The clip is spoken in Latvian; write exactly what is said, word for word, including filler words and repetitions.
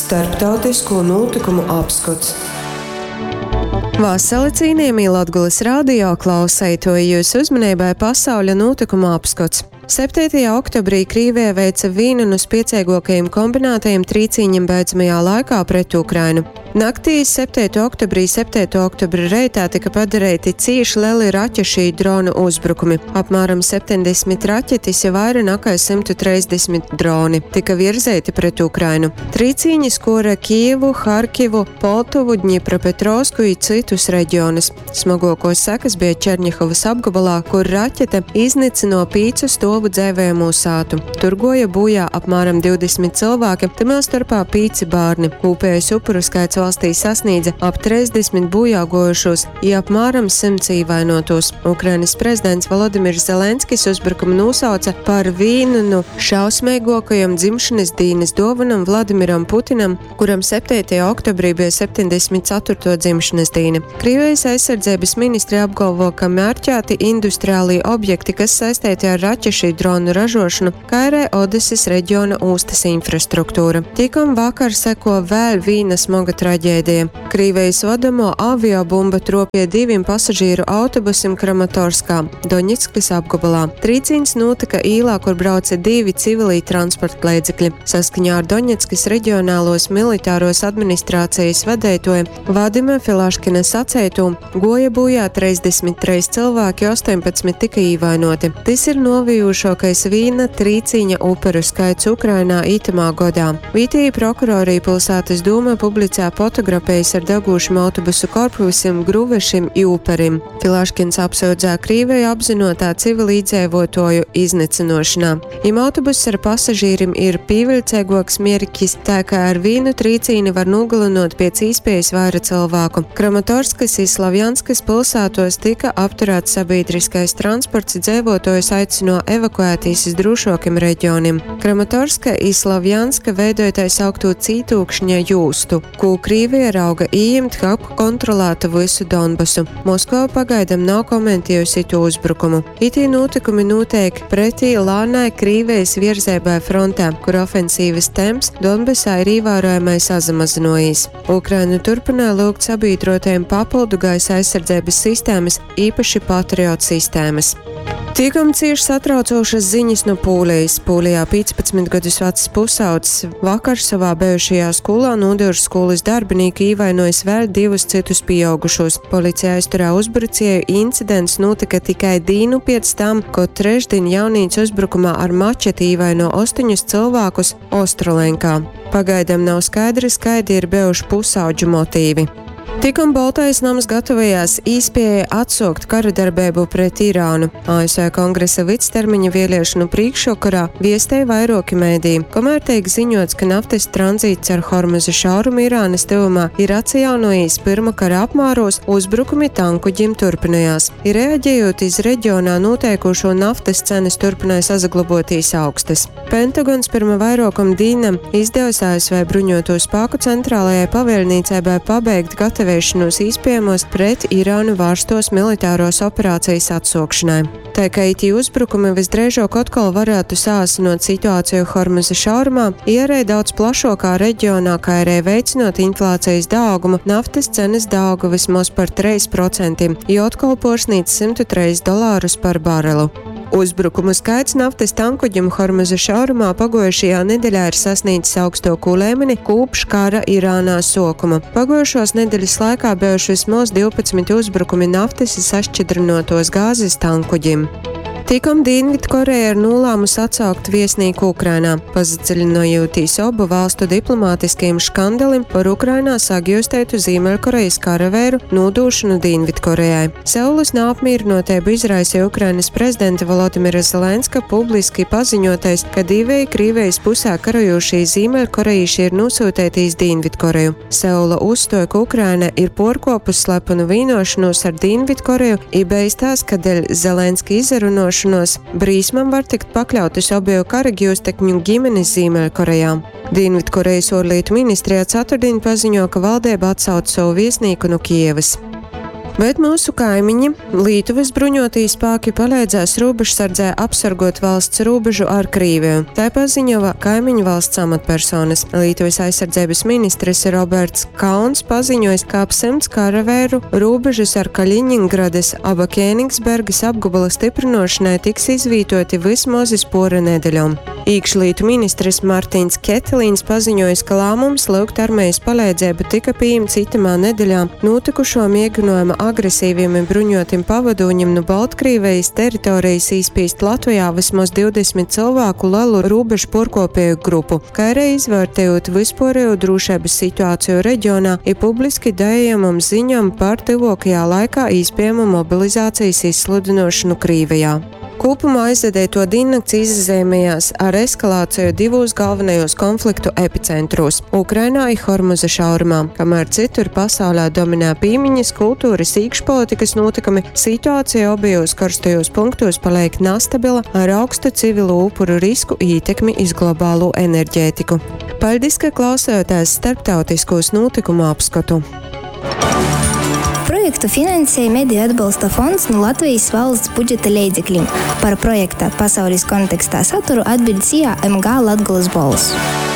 Starptautisko notikumu apskats. Vasali cienījamie Latgules radio klausētoji, jūsu uzmanībai pasauļa notikumu apskats. septītajā oktobrī Krievija veica vīnanus piecēgokajiem kombinātajiem trīcīņiem beidzamajā laikā pret Ukrainu. Naktī septītajā oktobrī septītajā oktobra reitā tika padarīti cīši lieli raķešu dronu uzbrukumi. Apmēram septiņdesmit raķetis, ja vairāk nekā simt trīsdesmit droni tika virzīti pret Ukrainu. Trīcīņi skora Kijevu, Harkivu, Poltuvu, Dņipropetrovsku un citus reģionus. Smagākos sekas bija Černihovas apgabalā, kur raķete iznīcināja pīcu stovu dzīvojamu sātu. Tur goja bojā apmēram divdesmit cilvēki, tamā starpā pīci bērni. Kopējais upuru skaits valstī sasniedza ap trīsdesmit bojā gojušos, ja apmēram simts ievainotos. Ukrainas prezidents Volodimirs Zelenskis uzbrukumu nosauca par vīnanu šausmīgākajam dzimšanas dienas dāvanam Vladimiram Putinam, kuram septītajā oktobrī bija septiņdesmit ceturtā dzimšanas diena. Krievijas aizsardzības ministri apgalvo, ka mērķēti industriālī objekti, kas saistīti ar raķešu dronu ražošanu, kā arī Odesas reģiona ostas infrastruktūra. Tikam vakar seko vēl viena smaga traģēdija. Krievijas vadamo aviobumba tropīja diviem pasažieru autobusiem Kramatorskā, Doņetskas apgabalā. Trīcīns notika īlā, kur brauca divi civilī transporta līdzekļi. Saskaņā ar Doņetskas reģionālos militāros administrācijas vadītoju Vadima Filaškina sacītu, goja bojā trīsdesmit trīs cilvēki, astoņpadsmit tika ievainoti. Tas ir novijušākais vīna trīcīņa uperu skaits Ukrainā itamā gadā. Vietējā prokurorija pilsētas dūma publicē fotografijas ar degūšiem autobusu korpusiem, gruvešiem un uperim. Filaškins apsūdzē Krieviju apzinotā civili iedzīvotāju iznīcināšanā. Im autobuss ar pasažīrim ir pievilcīgāks mērķis, tā kā ar vīnu trīcīni var nogalinot pēc iespējas vairāk cilvēku. Kramatorskas un Slavjanskas pilsētos tika apturēts sabiedriskais transports, dzīvotājus aicino evakuēties uz drošākiem reģioniem. Kramatorska un Slavjanska veidotais augtu cītūkšņa jūstu, ko Krievija rauga ieņemt, kā kontrolēta visu Donbasu. Moskva pagaidam nav komentējusi to uzbrukumu. Itī notikumi notiek pretī lānai Krievijas virzēbai frontē, kur ofensīvas temps Donbasā ir ievērojamai sazamazinājis. Ukraina turpināja lūgt sabiedrotajiem papildu gaisa aizsardzības sistēmas, īpaši Patriot sistēmas. Tikam cieši satraucošas ziņas no Pūlijas. Pūlijā piecpadsmit gadus vecs pusaudzis vakar savā bijušajā skolā nodūris skolas darbinieku ievainojis vēl divus citus pieaugušos. Policija aizturē uzbrucēju, incidents notika tikai dienu pēc tam, ko trešdien jaunīts uzbrukumā ar mačeti ievaino astoņus cilvēkus Ostrolenkā. Pagaidām nav skaidrs, kādi ir bijuši pusaudžu motīvi. Tikam Baltais nams gatavojās īspēja atsaukt kara darbību pret Irānu. A S V kongresa vidstermiņa vēlēšanu priekšvakarā viestēja vairāki mēdīji, kamēr tiek ziņots, ka naftas tranzīts ar Hormuza šaurumu Irānas tuvumā ir atjaunojis pirma kara apmēros, uzbrukumi tankuģim turpinājās. Ir reaģējot iz reģionā noteikušo naftas cenas turpināja sazaglaboties augstas. Pentagons pirma vairākam dīnam izdevusi A S V bruņoto spēku centrālajai pavēlniecībai pabeigt gatavību vēšanos īspējamos pret Irānu vārstos militāros operācijas atsaukšanai. Tā kā itī uzbrukumi visdrīzāk atkal varētu sāsinot situāciju Hormuza šaurumā, ierēja daudz plašākā reģionā, kā arī veicinot inflācijas daugumu, naftas cenas dauga vismaz par trīs procentiem, jo atkal porsnīca simt trīs dolārus par barelu. Uzbrukumu skaits naftas tankuģim Hormuza šaurumā pagojušajā nedēļā ir sasniedzis augstāko līmeni kopš kara Irānā sākuma. Pagojušos nedēļas laikā bijuši vismaz divpadsmit uzbrukumi naftas sašķidrinotos gāzes tankuģim. Tikam Dienvidkoreja ir nolēmusi atsaukt viesnīku Ukrainā, pazadziļinojotīs obu valstu diplomātiskajiem škandalim par Ukrainā sagjūstētu Ziemeļkorejas karavēru nodūšanu Dienvidkorejai. Seulas neapmierinotību izraisīja Ukrainas prezidenta Volodimira Zelenska publiski paziņotais, ka divi Krievijas pusē karajošie Ziemeļkorejieši ir nosūtītīs Dienvidkoreju. Seula uzstoja, ka Ukraina ir porkopus slepenu vienošanos ar Dienvidkoreju, i beigstās, ka dēļ Zelenska izrunošanas brīsmam var tikt pakļautas obiju karagūstekņu ģimenes Ziemeļkorejā. Dienvidkorejas ārlietu ministrijā ceturtdien paziņo, ka valdība atsauc savu viesnīku no Kijevas. Bet mūsu kaimiņi, Lietuvas bruņotie spēki, palīdzēs robežsardzē apsargot valsts robežu ar Krieviju. Tā paziņoja kaimiņu valsts amatpersonas. Lietuvas aizsardzības ministrs Roberts Kauns paziņoja, ka ap simts karavēru robežas ar Kaļiņingradas aba Kēnigsbergas apgabala stiprinošanai tiks izvītoti vismaz pora nedēļām. Iekšlietu ministrs Martins Ketelīns paziņoja, ka lēmums lūgt armijas palīdzību tika pieņemts itamā nedēļā notikušo mēģinājuma agresīviem un bruņotim pavadoņiem no Baltkrievijas teritorijas īspīst Latvijā vismaz divdesmit cilvēku lielu robežu porkopēju grupu, kā arī izvērtējot vispārējo drošības situāciju reģionā ir publiski dējamam ziņam par tuvākajā laikā iespējamu mobilizācijas izsludinošanu Krievijā. Kopumā aizvadēto diennakts izzīmējās ar eskalāciju divos galvenajos konfliktu epicentros – Ukrainā un Hormuza šaurumā, kamēr citur pasaulē dominē piemiņas, kultūras, iekšpolitikas notikumi, situācija abajos karstajos punktos paliek nestabila ar augstu civilu upuru risku ietekmi uz globālo enerģētiku. Paldies, ka klausījāties starptautiskos notikumu apskatu! Projektu finansēja Mediju atbalsta fonds no Latvijas valsts budžeta līdzekļiem. Par projekta pasaules kontekstā saturu atbild S I A M G Latgolas balss.